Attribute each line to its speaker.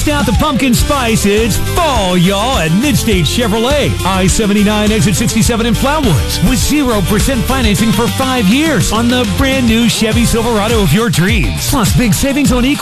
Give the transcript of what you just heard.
Speaker 1: Bust out the pumpkin spice. It's fall, y'all, at Midstate Chevrolet. I-79 exit 67 in Flatwoods with 0% financing for 5 years on the brand new Chevy Silverado of your dreams. Plus big savings on equal